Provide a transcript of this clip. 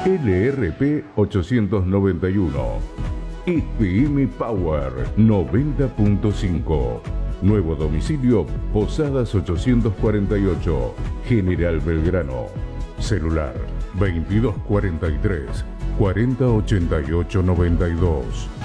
LRP 891. SPM Power 90.5. Nuevo domicilio Posadas 848, General Belgrano. Celular 2243 4088 92.